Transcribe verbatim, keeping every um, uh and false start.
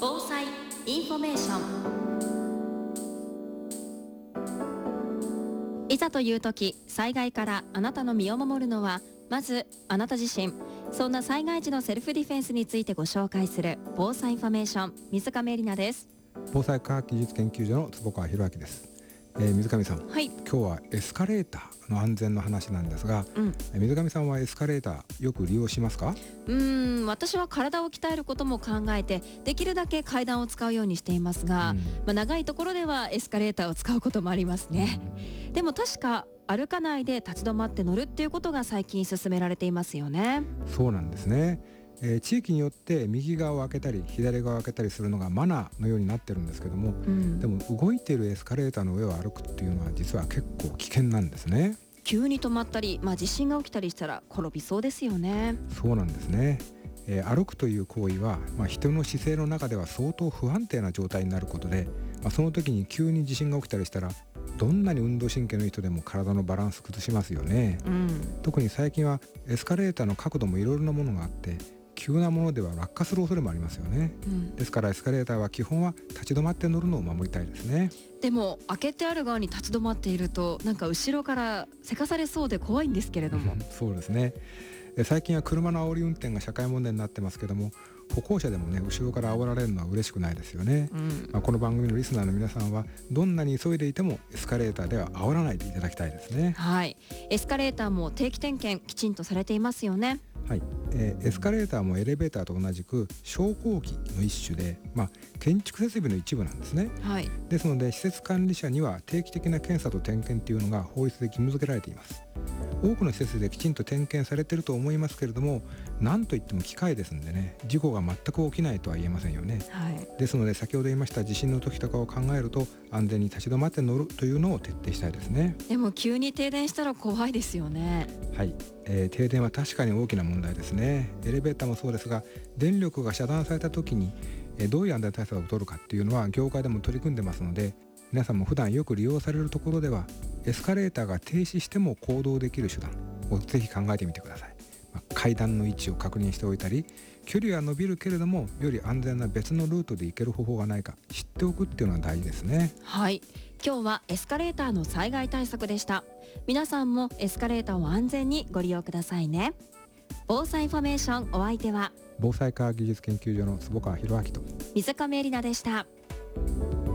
防災インフォメーション。いざという時、災害からあなたの身を守るのはまずあなた自身。そんな災害時のセルフディフェンスについてご紹介する防災インフォメーション、水上絵里奈です。 防災科学技術研究所の坪川博明です。えー、水上さん、 はい、 今日はエスカレーターの安全の話なんですが、うん、水上さんはエスカレーターよく利用しますか？ うーん私は体を鍛えることも考えてできるだけ階段を使うようにしていますが、うんまあ、長いところではエスカレーターを使うこともありますね、うん、でも確か歩かないで立ち止まって乗るっていうことが最近進められていますよね。 そうなんですね。えー、地域によって右側を開けたり左側を開けたりするのがマナーのようになってるんですけども、うん、でも動いているエスカレーターの上を歩くっていうのは実は結構危険なんですね。 急に止まったり、まあ、地震が起きたりしたら転びそうですよね。 そうなんですね。えー、歩くという行為は、まあ、人の姿勢の中では相当不安定な状態になることで、まあ、その時に急に地震が起きたりしたらどんなに運動神経のいい人でも体のバランス崩しますよね、うん、特に最近はエスカレーターの角度もいろいろなものがあって急なものでは落下する恐れもありますよね、うん、ですからエスカレーターは基本は立ち止まって乗るのを守りたいですね。 でも開けてある側に立ち止まっているとなんか後ろからせかされそうで怖いんですけれどもそうですね。最近は車の煽り運転が社会問題になってますけども、歩行者でもね後ろから煽られるのは嬉しくないですよね、うんまあ、この番組のリスナーの皆さんはどんなに急いでいてもエスカレーターでは煽らないでいただきたいですね。 はい、エスカレーターも定期点検きちんとされていますよね。 はい、えー、エスカレーターもエレベーターと同じく昇降機の一種で、まあ、建築設備の一部なんですね、はい、ですので施設管理者には定期的な検査と点検というのが法律で義務付けられています。多くの施設できちんと点検されていると思いますけれども、何といっても機械ですのでね事故が全く起きないとは言えませんよね、はい、ですので先ほど言いました地震の時とかを考えると安全に立ち止まって乗るというのを徹底したいですね。 でも急に停電したら怖いですよね。 はい、えー、停電は確かに大きな問題ですね。エレベーターもそうですが電力が遮断された時に、えー、どういう安全対策を取るかっていうのは業界でも取り組んでますので、皆さんも普段よく利用されるところではエスカレーターが停止しても行動できる手段をぜひ考えてみてください。まあ、階段の位置を確認しておいたり、距離は伸びるけれどもより安全な別のルートで行ける方法がないか知っておくっていうのは大事ですね。 はい、今日はエスカレーターの災害対策でした。皆さんもエスカレーターを安全にご利用くださいね。防災インフォメーション、お相手は防災科学技術研究所の坪川博明と水上絵里奈でした。